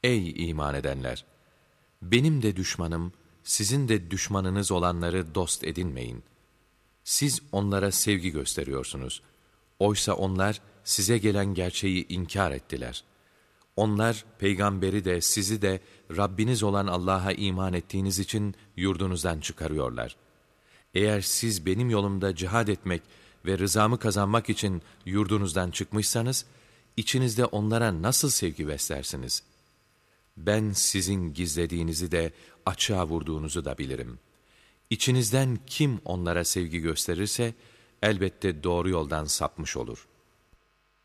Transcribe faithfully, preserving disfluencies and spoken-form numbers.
Ey iman edenler! Benim de düşmanım, sizin de düşmanınız olanları dost edinmeyin. Siz onlara sevgi gösteriyorsunuz. Oysa onlar size gelen gerçeği inkar ettiler. Onlar peygamberi de sizi de Rabbiniz olan Allah'a iman ettiğiniz için yurdunuzdan çıkarıyorlar. Eğer siz benim yolumda cihad etmek ve rızamı kazanmak için yurdunuzdan çıkmışsanız, içinizde onlara nasıl sevgi beslersiniz? Ben sizin gizlediğinizi de açığa vurduğunuzu da bilirim. İçinizden kim onlara sevgi gösterirse, elbette doğru yoldan sapmış olur.''